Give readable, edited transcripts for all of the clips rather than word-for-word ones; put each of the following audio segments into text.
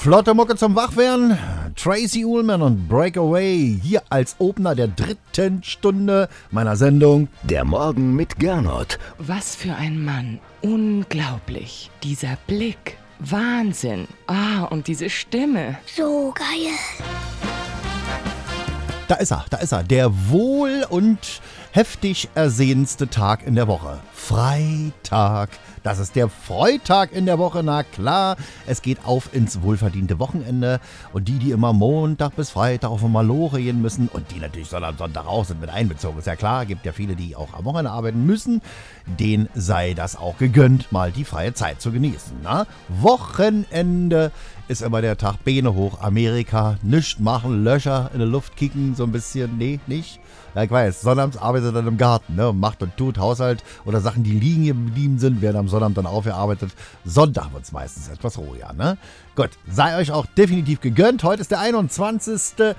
Flotte Mucke zum Wachwerden. Tracy Ullman und Breakaway hier als Opener der 3. Stunde meiner Sendung Der Morgen mit Gernot. Was für ein Mann. Unglaublich. Dieser Blick. Wahnsinn. Und diese Stimme. So geil. Da ist er. Der wohl und heftig ersehnendste Tag in der Woche. Freitag. Das ist der Freitag in der Woche, na klar. Es geht auf ins wohlverdiente Wochenende. Und die immer Montag bis Freitag auf Maloche gehen müssen und die natürlich am Sonntag auch sind mit einbezogen, ist ja klar. Gibt ja viele, die auch am Wochenende arbeiten müssen. Denen sei das auch gegönnt, mal die freie Zeit zu genießen. Na? Wochenende ist immer der Tag, Beine hoch, Amerika, nichts machen, Löcher in die Luft kicken, so ein bisschen, nee, nicht. Ja, ich weiß, sonnabends arbeitet er dann im Garten, ne, macht und tut Haushalt oder Sachen, die liegen geblieben sind, werden am Sonnabend dann aufgearbeitet. Sonntag wird es meistens etwas ruhiger, ne? Gut, sei euch auch definitiv gegönnt. Heute ist der 21.8.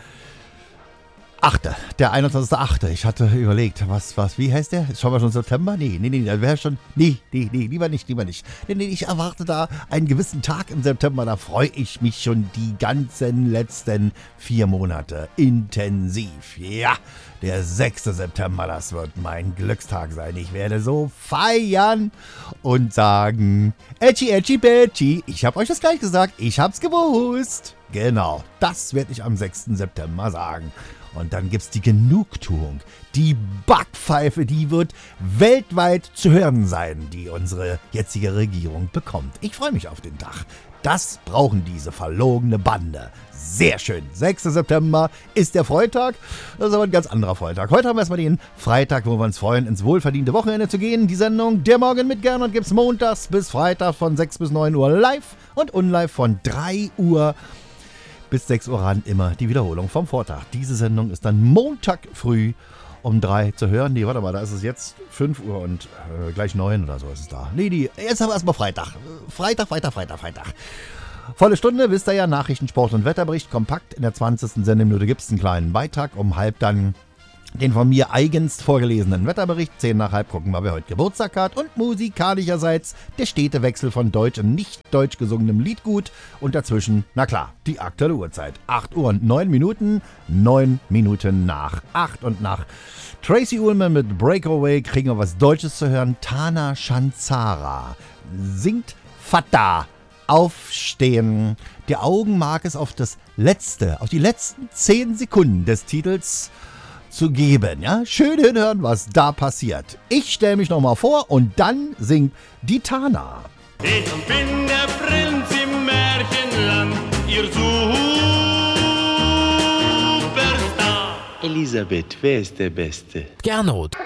Der 21.8. Ich hatte überlegt, wie heißt der? Schauen wir schon September? Nee, das wäre schon, lieber nicht. Nee, ich erwarte da einen gewissen Tag im September, da freue ich mich schon die ganzen letzten 4 Monate intensiv. Ja, der 6. September, das wird mein Glückstag sein. Ich werde so feiern und sagen, Ätschi, Betschi, ich hab euch das gleich gesagt, ich hab's gewusst. Genau, das werde ich am 6. September sagen. Und dann gibt's die Genugtuung, die Backpfeife, die wird weltweit zu hören sein, die unsere jetzige Regierung bekommt. Ich freue mich auf den Tag. Das brauchen diese verlogene Bande. Sehr schön. 6. September ist der Freitag. Das ist aber ein ganz anderer Freitag. Heute haben wir erstmal den Freitag, wo wir uns freuen, ins wohlverdiente Wochenende zu gehen. Die Sendung Der Morgen mit Gernot gibt's montags bis Freitag von 6 bis 9 Uhr live und unlive von 3 Uhr bis 6 Uhr ran, immer die Wiederholung vom Vortag. Diese Sendung ist dann Montag früh um 3 zu hören. Nee, warte mal, da ist es jetzt 5 Uhr und gleich 9 oder so ist es da. Nee, jetzt haben wir erstmal Freitag. Freitag. Volle Stunde, wisst ihr ja, Nachrichten, Sport und Wetterbericht, kompakt. In der 20. Sendeminute gibt es einen kleinen Beitrag. Um halb dann den von mir eigens vorgelesenen Wetterbericht. 10 nach halb gucken wir, wer heute Geburtstag hat. Und musikalischerseits der stete Wechsel von deutsch und nicht deutsch gesungenem Liedgut. Und dazwischen, na klar, die aktuelle Uhrzeit. 8 Uhr und 9 Minuten. 9 Minuten nach 8 und nach Tracy Ullman mit Breakaway kriegen wir was Deutsches zu hören. Tana Shanzara singt Fata. Aufstehen. Der Augenmark ist auf die letzten 10 Sekunden des Titels zu geben, ja? Schön hinhören, was da passiert. Ich stelle mich nochmal vor und dann singt die Tana. Ich bin der Prinz im Märchenland, ihr Superstar. Elisabeth, wer ist der Beste? Gernot.